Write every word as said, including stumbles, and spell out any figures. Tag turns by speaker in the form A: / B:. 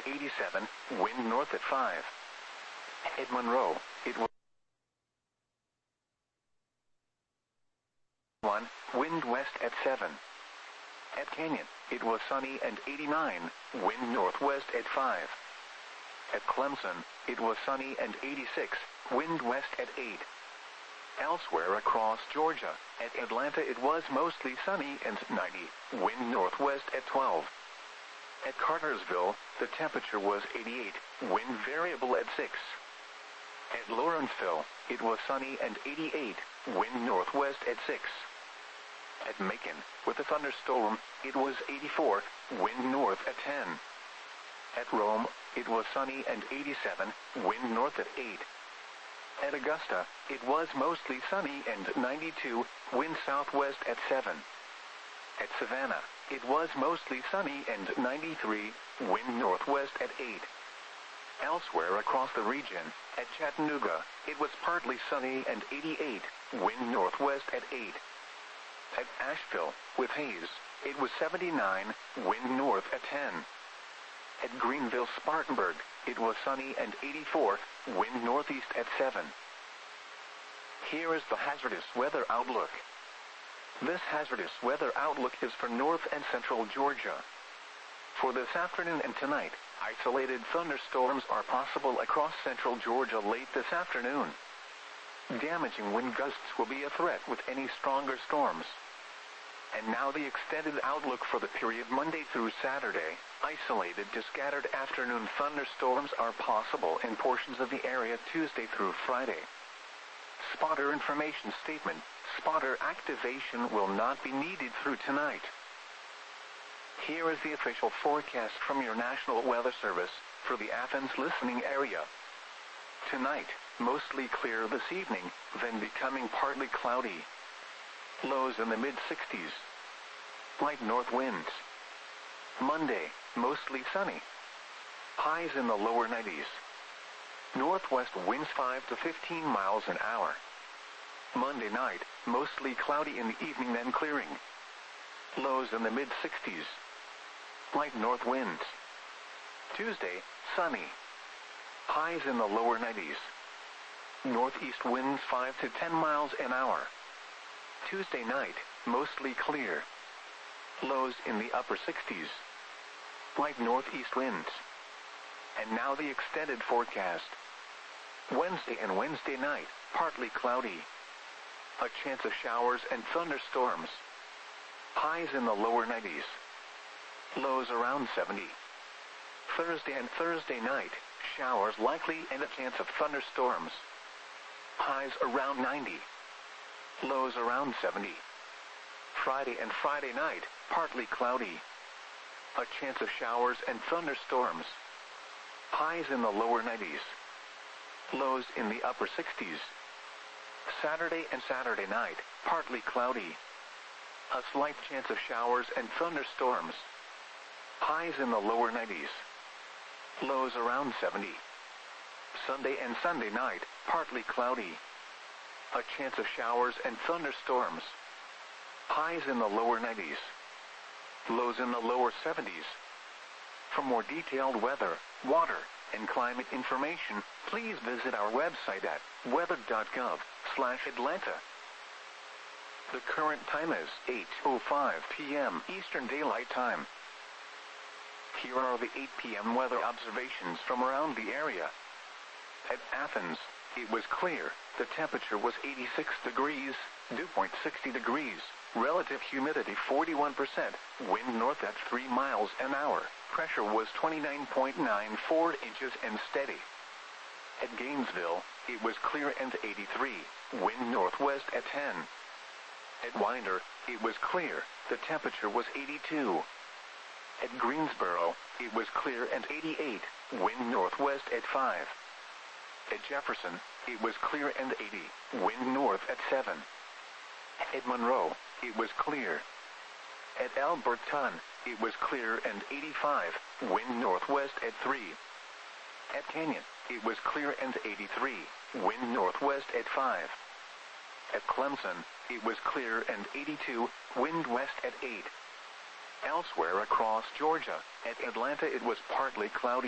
A: eighty-seven, wind north at five. At Monroe, it was one, wind west at seven. At Canyon, it was sunny and eighty-nine, wind northwest at five. At Clemson, it was sunny and eighty-six, wind west at eight. Elsewhere across Georgia, at Atlanta it was mostly sunny and ninety, wind northwest at twelve. At Cartersville, the temperature was eighty-eight, wind variable at six. At Lawrenceville, it was sunny and eighty-eight, wind northwest at six. At Macon, with a thunderstorm, it was eighty-four, wind north at ten. At Rome, it was sunny and eighty-seven, wind north at eight. At Augusta, it was mostly sunny and ninety-two, wind southwest at seven. At Savannah, it was mostly sunny and ninety-three, wind northwest at eight. Elsewhere across the region, at Chattanooga, it was partly sunny and eighty-eight, wind northwest at eight. At Asheville, with haze, it was seventy-nine, wind north at ten. At Greenville-Spartanburg, it was sunny and eighty-four, wind northeast at seven. Here is the hazardous weather outlook. This hazardous weather outlook is for north and central Georgia. For this afternoon and tonight, isolated thunderstorms are possible across central Georgia late this afternoon. Damaging wind gusts will be a threat with any stronger storms. And now the extended outlook for the period Monday through Saturday. Isolated to scattered afternoon thunderstorms are possible in portions of the area Tuesday through Friday. Spotter information statement. Spotter activation will not be needed through tonight. Here is the official forecast from your National Weather Service for the Athens listening area. Tonight, mostly clear this evening, then becoming partly cloudy. Lows in the mid sixties. Light north winds. Monday, mostly sunny. Highs in the lower nineties. Northwest winds five to fifteen miles an hour. Monday night, mostly cloudy in the evening then clearing. Lows in the mid sixties. Light north winds. Tuesday, sunny. Highs in the lower nineties. Northeast winds five to ten miles an hour. Tuesday night, mostly clear. Lows in the upper sixties. Light northeast winds. And now the extended forecast. Wednesday and Wednesday night, partly cloudy. A chance of showers and thunderstorms. Highs in the lower nineties. Lows around seventy. Thursday and Thursday night, showers likely and a chance of thunderstorms. Highs around ninety. Lows around seventy. Friday and Friday night, partly cloudy. A chance of showers and thunderstorms. Highs in the lower nineties. Lows in the upper sixties. Saturday and Saturday night, partly cloudy. A slight chance of showers and thunderstorms. Highs in the lower nineties. Lows around seventy. Sunday and Sunday night, partly cloudy. A chance of showers and thunderstorms. Highs in the lower nineties. Lows in the lower seventies. For more detailed weather, water, and climate information, please visit our website at weather dot gov slash Atlanta. The current time is eight oh five p m Eastern Daylight Time. Here are the eight p m weather observations from around the area. At Athens, it was clear. The temperature was eighty-six degrees, dew point sixty degrees, relative humidity forty-one percent, wind north at three miles an hour, pressure was twenty-nine point nine four inches and steady. At Gainesville, it was clear and eighty-three, wind northwest at ten. At Winder, it was clear, the temperature was eighty-two. At Greensboro, it was clear and eighty-eight, wind northwest at five. At Jefferson, it was clear and eighty, wind north at seven. At Monroe, it was clear. At Alberton, it was clear and eighty-five, wind northwest at three. At Canyon, it was clear and eighty-three, wind northwest at five. At Clemson, it was clear and eighty-two, wind west at eight. Elsewhere across Georgia, at Atlanta it was partly cloudy.